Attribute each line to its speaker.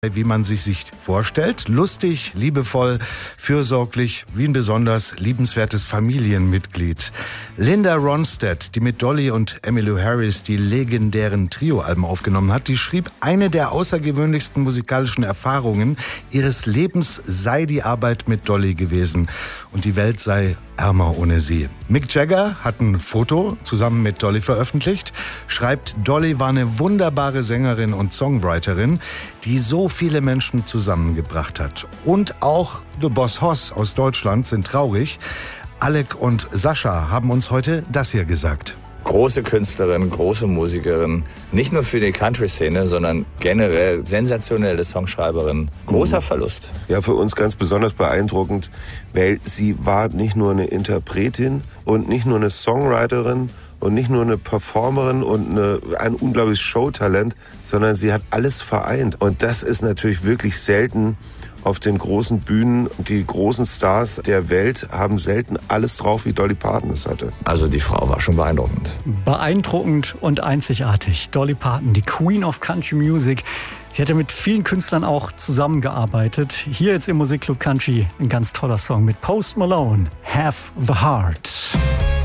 Speaker 1: wie man sich vorstellt. Lustig, liebevoll, fürsorglich, wie ein besonders liebenswertes Familienmitglied. Linda Ronstadt, die mit Dolly und Emmylou Harris die legendären Trio-Alben aufgenommen hat, die schrieb, eine der außergewöhnlichsten musikalischen Erfahrungen ihres Lebens sei die Arbeit mit Dolly gewesen. Und die Welt sei ärmer ohne sie. Mick Jagger hat ein Foto zusammen mit Dolly veröffentlicht, schreibt, Dolly war eine wunderbare Sängerin und Songwriterin, die so viele Menschen zusammengebracht hat. Und auch The Boss Hoss aus Deutschland sind traurig. Alec und Sascha haben uns heute das hier gesagt.
Speaker 2: Große Künstlerin, große Musikerin, nicht nur für die Country-Szene, sondern generell sensationelle Songschreiberin. Großer Verlust.
Speaker 3: Ja, für uns ganz besonders beeindruckend, weil sie war nicht nur eine Interpretin und nicht nur eine Songwriterin und nicht nur eine Performerin und ein unglaubliches Showtalent, sondern sie hat alles vereint. Und das ist natürlich wirklich selten auf den großen Bühnen. Die großen Stars der Welt haben selten alles drauf, wie Dolly Parton es hatte.
Speaker 2: Also die Frau war schon beeindruckend.
Speaker 4: Beeindruckend und einzigartig. Dolly Parton, die Queen of Country Music. Sie hatte mit vielen Künstlern auch zusammengearbeitet. Hier jetzt im Musikclub Country ein ganz toller Song mit Post Malone, Have the Heart.